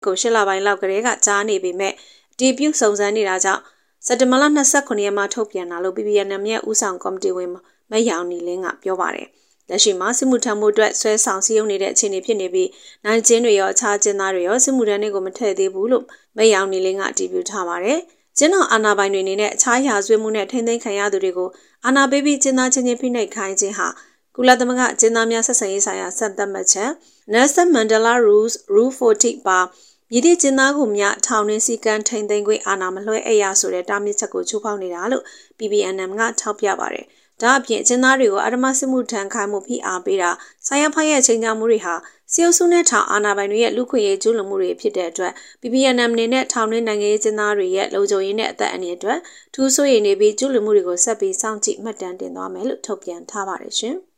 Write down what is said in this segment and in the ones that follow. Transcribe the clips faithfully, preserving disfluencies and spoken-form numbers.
ကိုရှစ်လပိုင်းလောက်ကလေးကကြားနေပေမဲ့ဒီပြုစုံစမ်းနေတာကြောင့်စက်တင်ဘာလ၂၉ရက်မှာထုတ်ပြန်လာလို့ P P N M ရဲ့ဦးဆောင်ကော်မတီဝင်မယောင်နီလင်းကပြောပါတယ်။လက်ရှိမှာစစ်မှုထမ်းမှုအတွက်ဆွဲဆောင်စည်းရုံးနေတဲ့အခြေအနေဖြစ်နေပြီးနိုင်ကျင်းတွေရောအခြားကျင်းသားတွေရောစစ်မှုထမ်းတွေကိုမထည့်သေးဘူးလို့မယောင်နီလင်းကအတည်ပြုထားပါတယ်။ကျင်းတော်အာဏာပိုင်တွေအနေနဲ့အခြားရာဇဝတ်မှုနဲ့ထိန်းသိမ်းခံရသူတွေကိုအာဏာပေးပြီးကျင်းသားချင်းချင်းဖိနှိပ်ခိုင်းခြင်းဟာကုလသမဂ္ဂကျင်းသားများဆက်ဆံရေးဆိုင်ရာစံသတ်မှတ်ချက် Nelson Mandela Rules Rule forty ပါမြည်သည့်ကျင်းသားကိုမြထောင်တွင်းစည်းကမ်းထိန်းသိမ်းခွင့်အာဏာမလွှဲအပ်ရဆိုတဲ့တားမြစ်ချက်ကိုချိုးဖောက်နေတာလို့ P P N M ကထောက်ပြပါတယ်။ဒါအပြင်ကျင်းသားတွေကိုအဓမ္မစစ်မှုထမ်းခိုင်းမှုဖိအားပေးတာဆိုင်ရဖိုင်ရဲ့ချိန်ချမှုတွေဟာစီအုပ်စုနဲ့ထောင်အာဏာပိုင်တွေရဲ့လူခွင့်ရေးကျူးလွန်မှုတွေဖြစ်တဲ့အတွက် P P N M အနေနဲ့ထောင်တွင်းနိုင်ငံရေးကျင်းသားတွေရဲ့လုံခြုံရေးနဲ့အသက်အန္တရာယ်အတွက်ထူးဆိုးရည်နေပြီးကျူးလွန်မှုတွေကိုဆက်ပြီးစောင့်ကြည့်မှတ်တမ်းတင်သွားမယ်လို့ထုတ်ပြန်ထားပါတယ်ရှင်။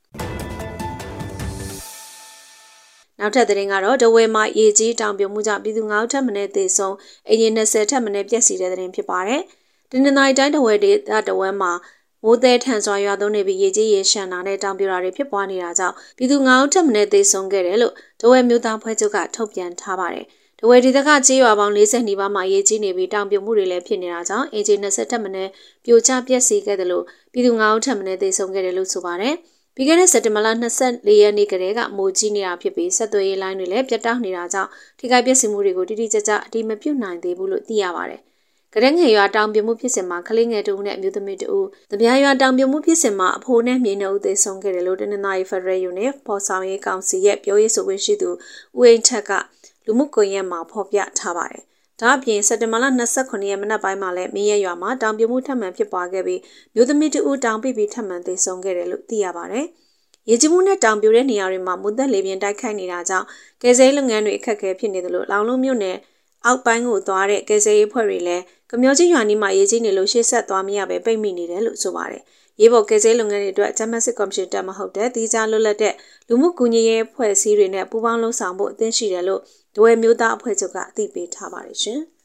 နောက်ထပ်သတင်းကတော့ဒဝဲမှာရေကြီးတောင်ပြိုမှုကြောင့်ပြည်သူငါးဦးထပ်မံသေဆုံးအင်ဂျင်၂၀ထပ်မံပျက်စီးတဲ့သတင်းဖြစ်ပါတယ်။တနင်္သာရီတိုင်းဒဝဲဒေသဒဝဲမှာမိုးသည်ထန်စွာရွာသွန်းနေပြီးရေကြီးရေရှမ်းတာနဲ့တောင်ပြိုတာတွေဖြစ်ပွားနေတာကြောင့်ပြည်သူငါးဦးထပ်မံသေဆုံးခဲ့တယ်လို့ဒဝဲမြို့သားဖွဲ့ချုပ်ကထုတ်ပြန်ထားပါတယ်။ဒဝဲဒေသကကြေးရွာပေါင်း၄၀နီးပါးမှာရေကြီးနေပြီးတောင်ပြိုမှုတွေလည်းဖြစ်နေတာကြောင့်အင်ဂျင်၂၀ထပ်မံပြိုကျပျက်စီးခဲ့တယ်လို့ပြည်သူငါးဦးထပ်မံသေဆုံးခဲ့တယ်လို့ဆိုပါတယ်။ပြီးခဲ့တဲ့စက်တင်ဘာလ၂၄ရက်နေ့ကတည်းကမိုးကြီးနေတာဖြစ်ပြီးဆက်သွယ်ရေးလိုင်းတွေလည်းပြတ်တောက်နေတာကြောင့်ထိခိုက်ပျက်စီးမှုတွေကိုတိတိကျကျအတိမပြုတ်နိုင်သေးဘူးလို့သိရပါတယ်။ကရက်ငယ်ရွာတောင်ပြိုမှုဖြစ်စဉ်မှာကလေးငယ်တဦးနဲ့အမျိုးသမီးတဦးတပြားရွာတောင်ပြိုမှုဖြစ်စဉ်မှာအဖိုးနဲ့မြေနှုတ်သေဆုံးခဲ့တယ်လို့တနင်္သာရီ Federal Unit ပေါ်ဆောင်ရေးကောင်စီရဲ့ပြောရေးဆိုခွင့်ရှိသူဦးအိမ်ထက်ကလူမှုကွန်ရက်မှာဖော်ပြထားပါတယ်။ဒါအပြင်စက်တင်ဘာလ၂၉ရက်မနက်ပိုင်းမှာလည်းမင်းရဲရွာမှာတောင်ပြိုမှုထပ်မံဖြစ်ပွားခဲ့ပြီးမျိုးသမီးတဦးတောင်ပိပြီးထပ်မံသေဆုံးခဲ့တယ်လို့သိရပါတယ်။ရေကြီးမှုနဲ့တောင်ပြိုတဲ့နေရာတွေမှာမုန်သက်လေပြင်းတိုက်ခိုက်နေတာကြောင့်ကယ်ဆယ်ရေးလုပ်ငန်းတွေအခက်အခဲဖြစ်နေတယ်လို့လောင်လုံးမြို့နယ်အောက်ပိုင်းကိုသွားတဲ့ကယ်ဆယ်ရေးဖွဲ့တွေလည်းကမျောကြီးရွာနီးမှာရေကြီးနေလို့ရှေ့ဆက်သွားမရပဲပိတ်မိနေတယ်လို့ဆိုပါတယ်။ရေပေါ်ကယ်ဆယ်ရေးလုပ်ငန်းတွေအတွက်ဂျမတ်စစ်ကော်မရှင်တက်မဟုတ်တဲ့တီးခြားလွတ်လပ်တဲ့လူမှုကူညီရေးအဖွဲ့အစည်းတွေနဲ့ပူးပေါင်းလှုပ်ဆောင်ဖို့အသင့်ရှိတယ်လို့ဒဝဲမျိုးသားအဖွဲ့ချုပ်ကအသိပေးထားပါတယ်ရှင်။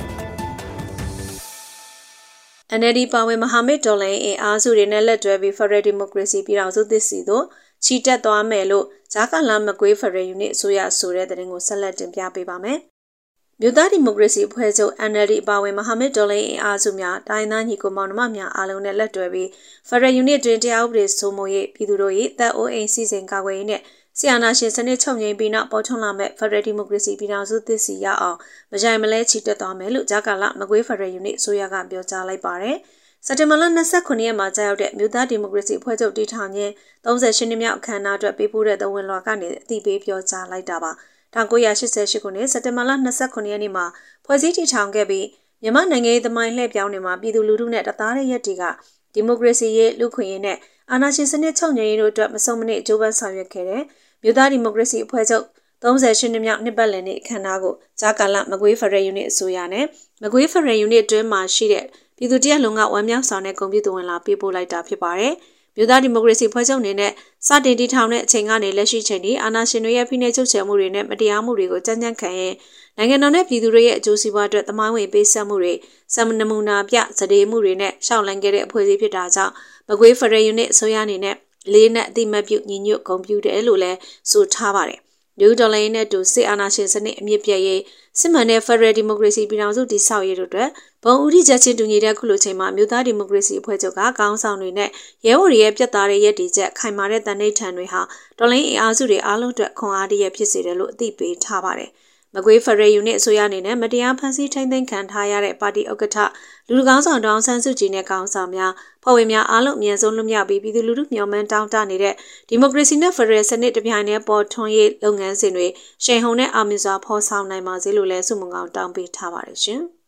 N L D ပါဝင်မဟာမိတ်တော်လှန်ရေးအင်အားစုတွေနဲ့လက်တွဲပြီး Federal Democracy ပြည်ထောင်စုသစ်စီတို့ချီတက်သွားမယ်လို့ဂျာကာလာမကွေး Federal Unit အစိုးရဆိုတဲ့သတင်းကိုဆက်လက်တင်ပြပေးပါမယ်။မြို့သားဒီမိုကရေစီအဖွဲ့ချုပ် N L D ပါဝင်မဟာမိတ်တော်လှန်ရေးအင်အားစုများတိုင်းသားညီကိုမောင်နှမများအားလုံးနဲ့လက်တွဲပြီး Federal Unit တွင်တရားဥပဒေစိုးမိုးရေးပြည်သူတို့၏တပ်အိုးအိမ်စီစဉ်ကာကွယ်ရေးနဲ့ဆီယနာရှင်စနစ်ချုပ်ငြိမ်းပြီးနောက်ပေါ်ထွန်းလာမဲ့ Federal Democracy ပြည်ထောင်စုသစ်စီရအောင်မကြိုင်မလဲချီတက်သွားမယ်လို့ဂျာကာလာမကွေး Federal Unit အစိုးရကပြောကြားလိုက်ပါတယ်။စက်တင်ဘာလ၂၉ရက်မှာကြာရောက်တဲ့မြို့သားဒီမိုကရေစီအဖွဲ့ချုပ်တည်ထောင်ခြင်း၃၈နှစ်မြောက်အခမ်းအနားအတွက်ပေးပို့တဲ့သဝင်လွှာကနေအသိပေးပြောကြားလိုက်တာပါ။၁၉၈၈ခုနှစ်စက်တင်ဘာလ၂၉ရက်နေ့မှာဖွဲ့စည်းတည်ထောင်ခဲ့ပြီးမြန်မာနိုင်ငံရေးသမိုင်းလှည့်ပြောင်းနေမှာပြည်သူလူထုနဲ့တသားတဲ့ရက်တွေကဒီမိုကရေစီရေးလူခွင့်ရေးနဲ့အာဏာရှင်စနစ်ချုပ်ငြိမ်းရေးတို့အတွက်မဆုံးမနစ်ကြိုးပမ်းဆောင်ရွက်ခဲ့တဲ့မြို့သားဒီမိုကရေစီအဖွဲ့ချုပ်၃၈နှစ်မြောက်နှစ်ပတ်လည်နေ့အခမ်းအနားကိုဂျာကာလာမကွေး Federal Unit အစိုးရနဲ့မကွေး Federal Unit တွင်းမှာရှိတဲ့ပြည်သူတရက်လုံးကဝမ်းမြောက်ဆောင်တဲ့ဂုဏ်ပြုသဝင်လာပေးပို့လိုက်တာဖြစ်ပါတယ်။မြို့သားဒီမိုကရေစီဖွဲ့ချုပ်အနေနဲ့စတင်တည်ထောင်တဲ့အချိန်ကနေလက်ရှိချိန်ထိအာဏာရှင်တွေရဲ့ဖိနှိပ်ချုပ်ချယ်မှုတွေနဲ့မတရားမှုတွေကိုကြမ်းကြမ်းခံရင်နိုင်ငံတော်နဲ့ပြည်သူတွေရဲ့အကျိုးစီးပွားအတွက်သမိုင်းဝင်ပေးဆက်မှုတွေစံနမူနာပြစတေးမှုတွေနဲ့ရှောက်လန်းခဲ့တဲ့အဖွဲ့အစည်းဖြစ်တာကြောင့်မကွေး Federal Unit အစိုးရအနေနဲ့လေးနဲ့အတိမတ်ပြုညီညွတ်ဂုဏ်ပြုတယ်လို့လည်းဆိုထားပါတယ်။လူဒေါ်လာရင်းနဲ့တူစစ်အာဏာရှင်စနစ်အမြင့်ပြည့်ရေးစစ်မှန်တဲ့ Federal Democracy ပြည်ထောင်စုတည်ဆောက်ရေးတို့အတွက်ဘုံဦးထိချက်ချင်းတူညီတဲ့ခုလိုချိန်မှာမြို့သားဒီမိုကရေစီအဖွဲ့ချုပ်ကခေါင်းဆောင်တွေနဲ့ရဲဘော်တွေရဲ့ပြတ်သားတဲ့ရည်တည်ချက်ခိုင်မာတဲ့တန်ဋိဌာန်တွေဟာတော်လိုင်းအင်အားစုတွေအားလုံးအတွက်ခွန်အားတရဖြစ်စေတယ်လို့အသိပေးထားပါတယ်။မကွေး Federal Unit အစိုးရအနေနဲ့မတရားဖန်ဆီးထိန်းသိမ်းခံထားရတဲ့ပါတီဥက္ကဋ္ဌလူလူကောင်းဆောင်ဒေါအောင်ဆန်းစုကြည်နဲ့ခေါင်းဆောင်များဖွဲ့ဝင်များအားလုံးအမြန်ဆုံးလွတ်မြောက်ပြီးပြည်သူလူထုမျှော်မှန်းတောင်းတနေတဲ့ဒီမိုကရေစီနဲ့ Federal စနစ်တပြိုင်တည်းပေါ်ထွန်းရေးလုပ်ငန်းစဉ်တွေရှိန်ဟုန်နဲ့အောင်မြင်စွာဖော်ဆောင်နိုင်ပါစေလို့လည်းဆုမွန်ကောင်းတောင်းပေးထားပါတယ်ရှင်။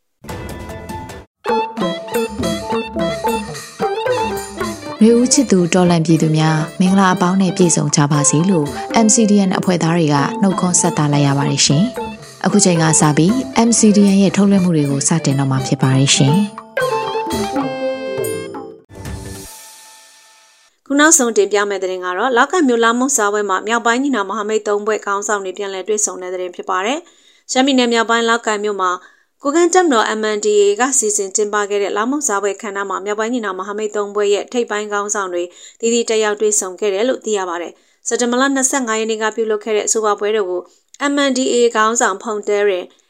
ရေဦးချစ်သူတော်လန်ပြည်သူများမင်္ဂလာအပေါင်းနဲ့ပြည့်စုံကြပါစေလို့ M C D N အဖွဲ့သားတွေကနှုတ်ခွန်းဆက်တာလိုက်ရပါတယ်ရှင်။အခုချိန်ကစပြီး M C D N ရဲ့ထုတ်လွှင့်မှုတွေကိုစတင်တော့မှာဖြစ်ပါတယ်ရှင်။ခုနောက်ဆုံးတင်ပြမယ့်သတင်းကတော့လောက်ကမြို့လာမုတ်စားပွဲမှာမြောက်ပိုင်းညီနောင်မဟာမိတ်သုံးဘွဲ့ခေါင်းဆောင်တွေပြန်လည်တွေ့ဆုံတဲ့သတင်းဖြစ်ပါတယ်။ရှမ်းပြည်နယ်မြောက်ပိုင်းလောက်ကမြို့မှာကိုကန်တက်မတော် M N D A ကစီစဉ်ကျင်းပခဲ့တဲ့လာမုတ်စားပွဲခမ်းနားမှာမြောက်ပိုင်းညီနောင်မဟာမိတ်သုံးဘွဲ့ရဲ့ထိပ်ပိုင်းခေါင်းဆောင်တွေတည်တည်တက်ရောက်တွေ့ဆုံခဲ့တယ်လို့သိရပါတယ်။စက်တင်ဘာလ၂၅ရက်နေ့ကပြုလုပ်ခဲ့တဲ့အဆိုပါပွဲတော်ကို M N D A ခေါင်းဆောင်ဖုန်တဲရင်